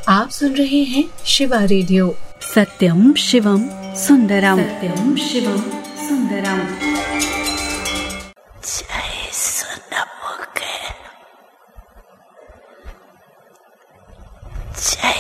आप सुन रहे हैं शिवा रेडियो। सत्यम शिवम सुंदरम, सत्यम शिवम सुंदरम। जय सुनमुख, जय